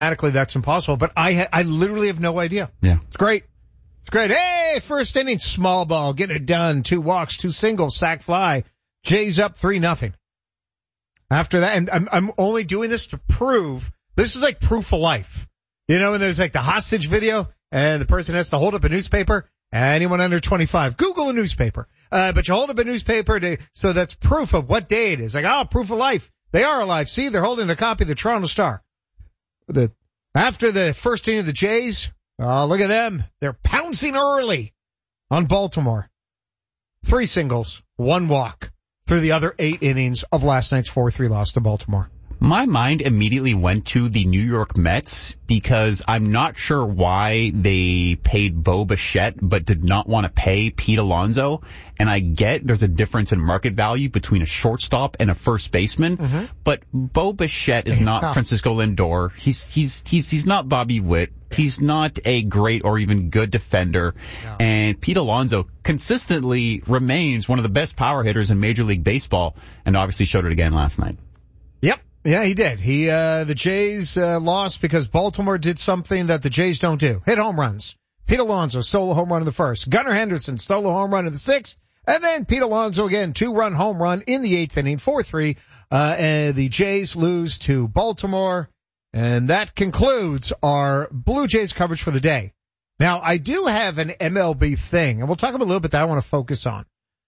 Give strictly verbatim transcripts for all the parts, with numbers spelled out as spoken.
mathematically that's impossible, but I ha- I literally have no idea. Yeah. It's great. It's great. Hey, first inning, small ball, get it done. Two walks, two singles, sack fly. Jays up three nothing. After that, and I'm I'm only doing this to prove this is like proof of life. You know, and there's like the hostage video, and the person has to hold up a newspaper. Anyone under twenty-five, Google a newspaper. Uh, but you hold up a newspaper to, so that's proof of what day it is. Like, oh, proof of life. They are alive. See, they're holding a copy of the Toronto Star. The, after the first inning of the Jays, oh, look at them. They're pouncing early on Baltimore. Three singles, one walk through the other eight innings of last night's four three loss to Baltimore. My mind immediately went to the New York Mets because I'm not sure why they paid Bo Bichette but did not want to pay Pete Alonso. And I get there's a difference in market value between a shortstop and a first baseman. Mm-hmm. But Bo Bichette is not oh. Francisco Lindor. He's he's he's he's not Bobby Witt. He's not a great or even good defender. No. And Pete Alonso consistently remains one of the best power hitters in Major League Baseball, and obviously showed it again last night. Yep. Yeah, he did. He, uh, the Jays, uh, lost because Baltimore did something that the Jays don't do. Hit home runs. Pete Alonso, solo home run in the first. Gunnar Henderson, solo home run in the sixth. And then Pete Alonso again, two-run home run in the eighth inning, four three. Uh, and the Jays lose to Baltimore. And that concludes our Blue Jays coverage for the day. Now, I do have an M L B thing, and we'll talk about a little bit that I want to focus on.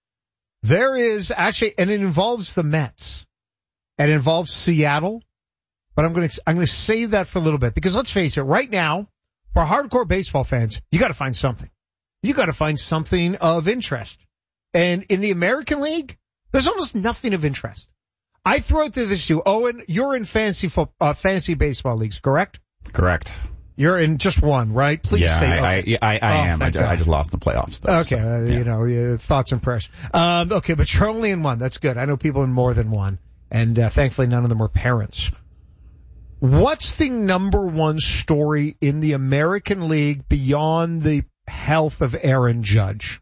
There is actually, and it involves the Mets. It involves Seattle, but I'm going to I'm going to save that for a little bit because let's face it, right now, for hardcore baseball fans, you got to find something. You got to find something of interest. And in the American League, there's almost nothing of interest. I throw it to this to you, Owen. You're in fantasy fo- uh, fantasy baseball leagues, correct? Correct. You're in just one, right? Please yeah, say. I, I, I, I oh, am. I, I just lost in the playoffs. Though, okay, so, uh, yeah. you know, uh, thoughts and prayers. Um, okay, but you're only in one. That's good. I know people in more than one. And uh, thankfully none of them were parents. What's the number one story in the American League beyond the health of Aaron Judge?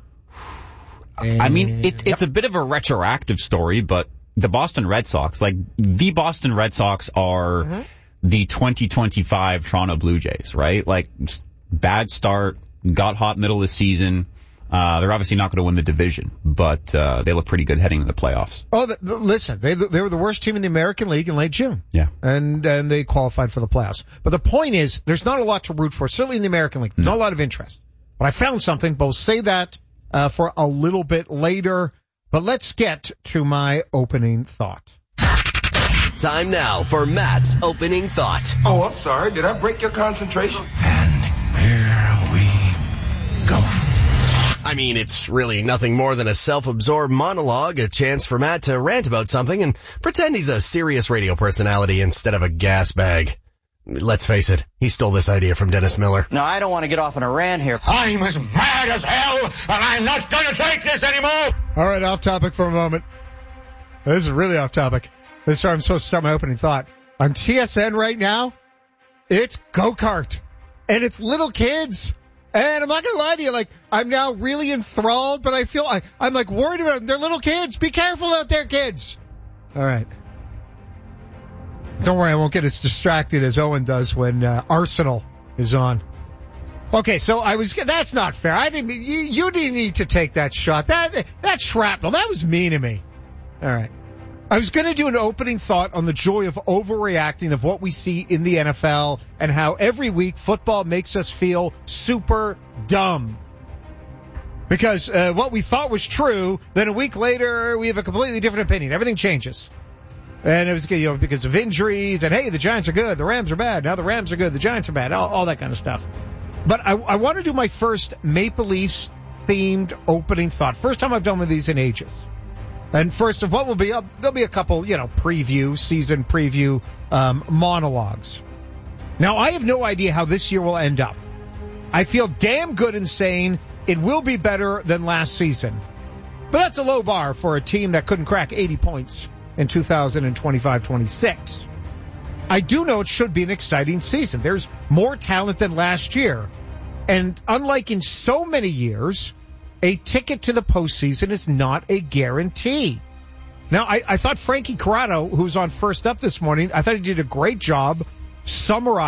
And, I mean, it's it's yep. a bit of a retroactive story, but the Boston Red Sox, like the Boston Red Sox are mm-hmm. the twenty twenty-five Toronto Blue Jays, right? Like, just bad start, got hot middle of the season. Uh, they're obviously not going to win the division, but uh, they look pretty good heading into the playoffs. Oh, the, the, listen, they they were the worst team in the American League in late June. Yeah. And and they qualified for the playoffs. But the point is, there's not a lot to root for, certainly in the American League. There's no. not a lot of interest. But I found something, but we'll say that uh, for a little bit later. But let's get to my opening thought. Time now for Matt's opening thought. Oh, I'm sorry. Did I break your concentration? And here we go. I mean, it's really nothing more than a self-absorbed monologue, a chance for Matt to rant about something and pretend he's a serious radio personality instead of a gas bag. Let's face it, he stole this idea from Dennis Miller. No, I don't want to get off on a rant here. I'm as mad as hell, and I'm not going to take this anymore! All right, off topic for a moment. This is really off topic. This is where I'm supposed to start my opening thought. On T S N right now, it's go-kart. And it's little kids. And I'm not going to lie to you, like, I'm now really enthralled, but I feel, I, I'm like worried about them. They're little kids. Be careful out there, kids. All right. Don't worry, I won't get as distracted as Owen does when uh, Arsenal is on. Okay, so I was, that's not fair. I didn't, you, you didn't need to take that shot. That, that shrapnel, that was mean to me. All right. I was going to do an opening thought on the joy of overreacting of what we see in the N F L and how every week football makes us feel super dumb. Because uh, what we thought was true, then a week later we have a completely different opinion. Everything changes. And it was, you know, because of injuries and, hey, the Giants are good, the Rams are bad, now the Rams are good, the Giants are bad, all, all that kind of stuff. But I, I want to do my first Maple Leafs themed opening thought. First time I've done one of these in ages. And first of what will be up, there'll be a couple, you know, preview, season preview, um, monologues. Now, I have no idea how this year will end up. I feel damn good in saying it will be better than last season. But that's a low bar for a team that couldn't crack eighty points in two thousand twenty-five twenty-six. I do know it should be an exciting season. There's more talent than last year. And unlike in so many years, a ticket to the postseason is not a guarantee. Now, I, I thought Frankie Corrado, who's on First Up this morning, I thought he did a great job summarize